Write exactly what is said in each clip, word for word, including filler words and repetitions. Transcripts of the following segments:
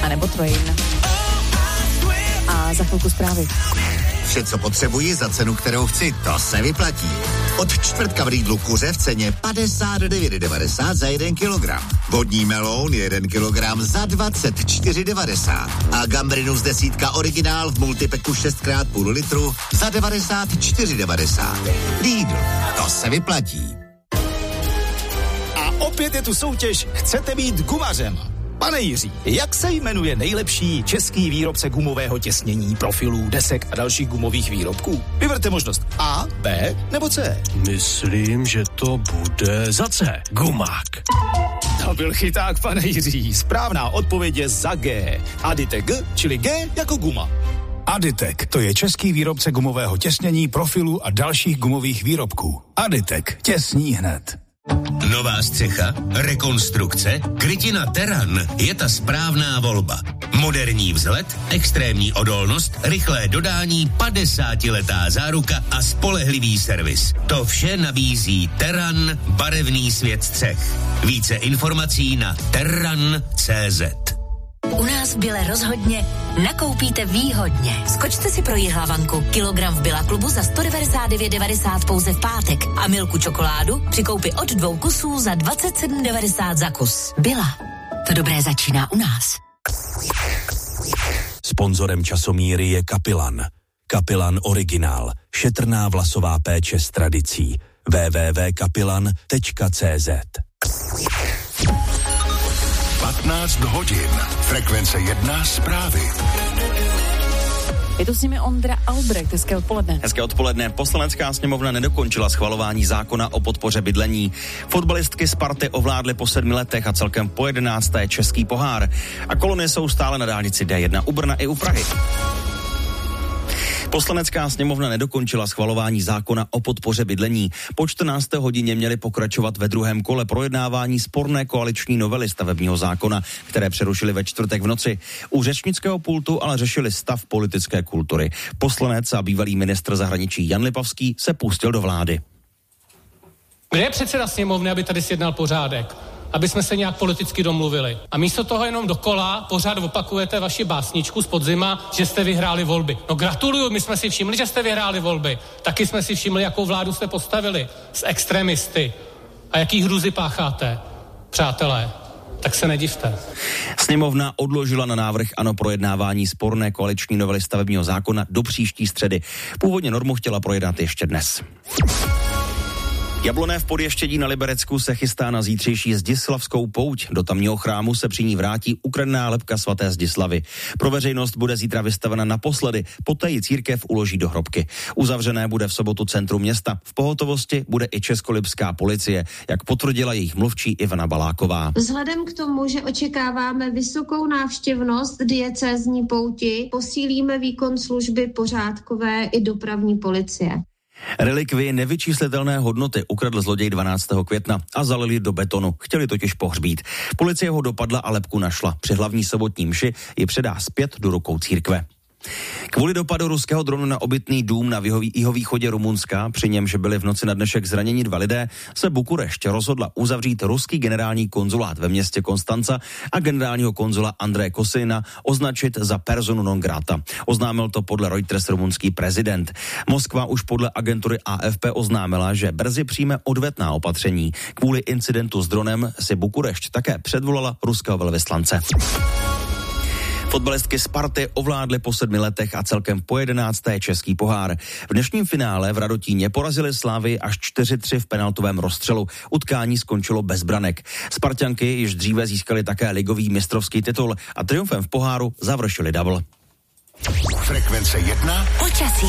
anebo Train. A za chvilku zprávy. Vše, co potřebuji za cenu, kterou chci, to se vyplatí. Od čtvrtka v Lidlu kuře v ceně padesát devět devadesát za jeden kilogram. Vodní meloun jeden kilogram za dvacet čtyři devadesát. A gambrinus desítka originál v multipeku šest krát půl litru za devadesát čtyři devadesát. Lidl, to se vyplatí. A opět je tu soutěž Chcete být gumařem? Pane Jiří, jak se jmenuje nejlepší český výrobce gumového těsnění, profilů, desek a dalších gumových výrobků? Vyberte možnost A, B nebo C. Myslím, že to bude za C. Gumák. To byl chyták, pane Jiří. Správná odpověď je za G. Aditek G, čili G jako guma. Aditek, to je český výrobce gumového těsnění, profilů a dalších gumových výrobků. Aditek, těsní hned. Nová střecha, rekonstrukce, krytina Terran je ta správná volba. Moderní vzhled, extrémní odolnost, rychlé dodání, padesátiletá záruka a spolehlivý servis. To vše nabízí Terran, barevný svět střech. Více informací na terran tečka cé zet. U nás v Bile rozhodně nakoupíte výhodně. Skočte si pro Jihlavanku. Kilogram v Billa klubu za sto devadesát devět devadesát pouze v pátek. A Milku čokoládu při koupi od dvou kusů za dvacet sedm devadesát za kus. Billa. To dobré začíná u nás. Sponzorem časomíry je Kapilan. Kapilan Originál. Šetrná vlasová péče s tradicí. w w w tečka kapilan tečka cé zet. patnáct hodin. Frekvence jedna zprávy. Je tu s nimi Ondra Albrecht. Hezké odpoledne. Hezké odpoledne. Poslanecká sněmovna nedokončila schvalování zákona o podpoře bydlení. Fotbalistky Sparty ovládly po sedmi letech a celkem po jedenácté český pohár. A kolony jsou stále na dálnici D jedna u Brna i u Prahy. Poslanecká sněmovna nedokončila schvalování zákona o podpoře bydlení. Po čtrnácté hodině měli pokračovat ve druhém kole projednávání sporné koaliční novely stavebního zákona, které přerušili ve čtvrtek v noci. U řečnického pultu ale řešili stav politické kultury. Poslanec a bývalý ministr zahraničí Jan Lipavský se pustil do vlády. Kde je předseda sněmovny, aby tady sjednal pořádek? Aby jsme se nějak politicky domluvili. A místo toho jenom dokola pořád opakujete vaši básničku z podzima, že jste vyhráli volby. No gratuluju, my jsme si všimli, že jste vyhráli volby. Taky jsme si všimli, jakou vládu jste postavili s extremisty. A jaký hruzy pácháte, přátelé. Tak se nedivte. Sněmovna odložila na návrh ANO projednávání sporné koaliční novely stavebního zákona do příští středy. Původně normu chtěla projednat ještě dnes. Jabloné v Podještědí na Liberecku se chystá na zítřejší Zdislavskou pouť. Do tamního chrámu se při ní vrátí ukradená lebka svaté Zdislavy. Pro veřejnost bude zítra vystavena naposledy, poté ji církev uloží do hrobky. Uzavřené bude v sobotu centrum města. V pohotovosti bude i českolipská policie, jak potvrdila jejich mluvčí Ivana Baláková. Vzhledem k tomu, že očekáváme vysokou návštěvnost diecézní pouti, posílíme výkon služby pořádkové i dopravní policie. Relikvii nevyčíslitelné hodnoty ukradl zloděj dvanáctého května a zalili do betonu. Chtěli totiž pohřbít. Policie ho dopadla a lebku našla. Při hlavní sobotní mši ji předá zpět do rukou církve. Kvůli dopadu ruského dronu na obytný dům na jihovýchodě Rumunska, při němž byli v noci na dnešek zraněni dva lidé, se Bukurešť rozhodla uzavřít ruský generální konzulát ve městě Konstanca a generálního konzula Andreje Kosina označit za personu non grata. Oznámil to podle Reuters rumunský prezident. Moskva už podle agentury A F P oznámila, že brzy přijme odvetná opatření. Kvůli incidentu s dronem si Bukurešť také předvolala ruského velvyslance. Fotbalistky Sparty ovládly po sedmi letech a celkem po jedenácté český pohár. V dnešním finále v Radotíně porazili Slávy až čtyři tři v penaltovém rozstřelu. Utkání skončilo bez branek. Sparťanky již dříve získali také ligový mistrovský titul a triumfem v poháru završili double. Frekvence jedna. Počasí.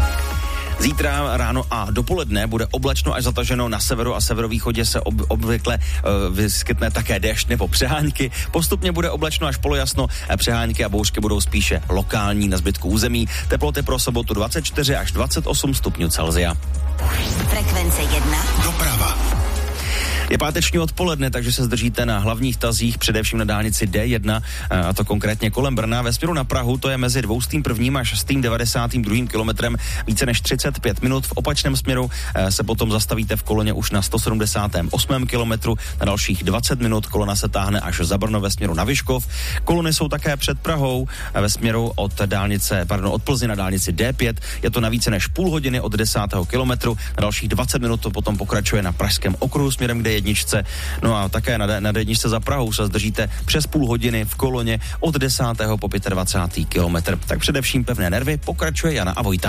Zítra ráno a dopoledne bude oblačno až zataženo, na severu a severovýchodě se ob, obvykle uh, vyskytne také déšť nebo přehánky. Postupně bude oblačno až polojasno, přehánky a bouřky budou spíše lokální na zbytku území. Teploty pro sobotu dvacet čtyři až dvacet osm stupňů Celsia. Frekvence jedna. Doprava. Je páteční odpoledne, takže se zdržíte na hlavních tazích, především na dálnici D jedna, a to konkrétně kolem Brna. Ve směru na Prahu to je mezi dvoustým prvním a šestým devadesátým druhým kilometrem více než třicet pět minut. V opačném směru se potom zastavíte v koloně už na sto sedmdesátém osmém kilometru. Na dalších dvacet minut kolona se táhne až za Brno ve směru na Vyškov. Kolony jsou také před Prahou ve směru od dálnice, pardon, od Plzně na dálnici D pět. Je to na více než půl hodiny od desátého kilometru. Na dalších dvacet minut to potom pokračuje na Pražském okruhu směrem k D jedna. No a také na, na D jedna za Prahou se zdržíte přes půl hodiny v koloně od desátého po dvacátého pátého kilometr. Tak především pevné nervy, pokračuje Jana a Vojta.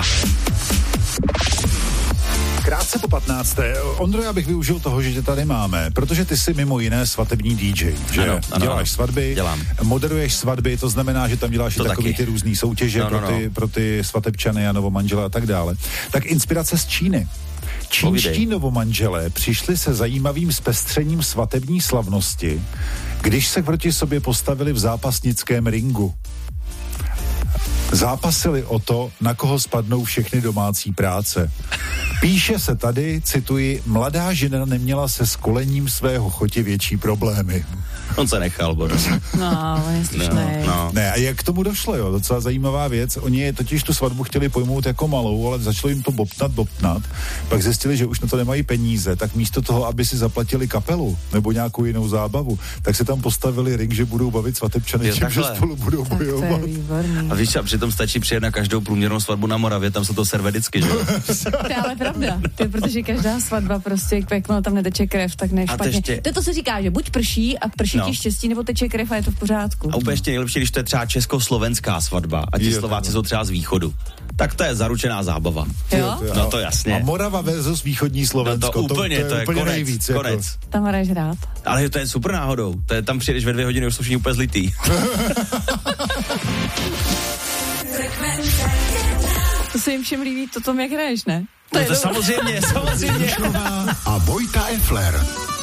Krátce po patnácté Ondro, já bych využil toho, že tě tady máme, protože ty jsi mimo jiné svatební dý džej, že? Ano, ano, děláš ano. svatby, Dělám. Moderuješ svatby, to znamená, že tam děláš To i takový taky. ty různý soutěže No, no, pro, ty, no. pro ty svatebčany a novomanžele a tak dále. Tak inspirace z Číny. Čínští Povídej. novomanželé přišli se zajímavým zpestřením svatební slavnosti, když se proti sobě postavili v zápasnickém ringu. Zápasili o to, na koho spadnou všechny domácí práce. Píše se tady, cituji, mladá žena neměla se skolením svého chotě větší problémy. On se nechal, Boris. No, on je slušnej. No, no. Ne, a jak k tomu došlo, jo, docela zajímavá věc. Oni totiž tu svatbu chtěli pojmout jako malou, ale začalo jim to bobtnat, bobtnat. Pak zjistili, že už na to nemají peníze, tak místo toho, aby si zaplatili kapelu nebo nějakou jinou zábavu, tak se tam postavili ring, že budou bavit svatebčany, Jo, tím, že takhle. spolu budou Tak to je bojovat. výborný. A víš, a přitom stačí přijet na každou průměrnou svatbu na Moravě, tam se to serve vždycky, že jo? To je ale pravda. To je, protože každá svatba prostě, jakmile tam neteče krev, tak ne A to špatně. ještě- To je to, se říká, že buď prší a prší No. ti štěstí, nebo teče krev a je to v pořádku. A úplně ještě nejlepší, když to je třeba československá svatba a ti Jo, Slováci takhle. jsou třeba z východu. Tak to je zaručená zábava. Jo? No to jasně. A Morava versus východní Slovensko. No to úplně, to, to je úplně konec, nejvíc. konec. Jako. Tam hraješ rád. Ale to je super náhodou. To je, tam přijdeš ve dvě hodiny, už jsou všichni úplně zlitý. To se jim všem líbí, to tom, jak hraješ, ne? To je to dobré. samozřejmě, samozřejmě. A Vojta Effler.